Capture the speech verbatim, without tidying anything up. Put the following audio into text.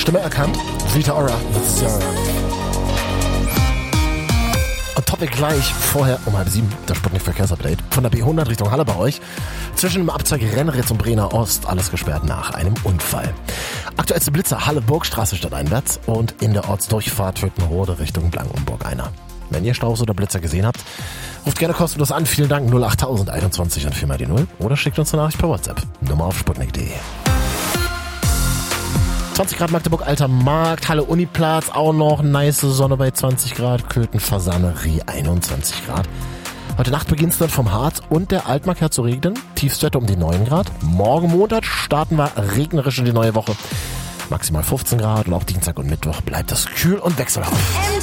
Stimme erkannt? Rita Ora. Das, äh Und Topic gleich vorher um halb sieben, das Sputnik Verkehrsupdate. Von der B hundert Richtung Halle bei euch. Zwischen dem Abzweig Renneritz und Brenner Ost, alles gesperrt nach einem Unfall. Aktuellste Blitzer Halle Burgstraße stadteinwärts und in der Ortsdurchfahrt Hüttenrode Richtung Blankenburg einer. Wenn ihr Staus oder Blitzer gesehen habt, ruft gerne kostenlos an. Vielen Dank. null acht null eins eins und vier mal die null oder schickt uns eine Nachricht per WhatsApp. Nummer auf sputnik punkt de. zwanzig Grad Magdeburg, Alter Markt, Halle Uniplatz, auch noch nice Sonne bei zwanzig Grad, Köthen, Fasanerie einundzwanzig Grad. Heute Nacht beginnt es dann vom Harz und der Altmark her zu regnen, Tiefstwerte um die neun Grad. Morgen Montag starten wir regnerisch in die neue Woche, maximal fünfzehn Grad und auch Dienstag und Mittwoch bleibt es kühl und wechselhaft.